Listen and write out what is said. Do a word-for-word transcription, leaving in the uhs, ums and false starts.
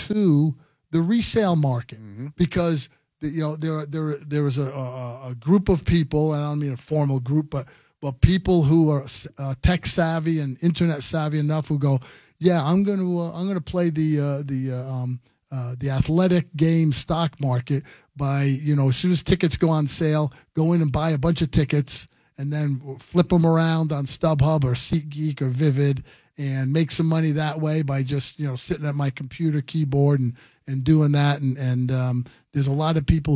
to the resale market Mm-hmm. because the, you know there there there was a, a, a group of people, and I don't mean a formal group, but but people who are uh, tech savvy and internet savvy enough who go, yeah, I'm going to uh, I'm going to play the uh, the uh, um, uh, the athletic game stock market by, you know, as soon as tickets go on sale, go in and buy a bunch of tickets and then flip them around on StubHub or SeatGeek or Vivid and make some money that way by just, you know, sitting at my computer keyboard and, and doing that. And, and um, there's a lot of people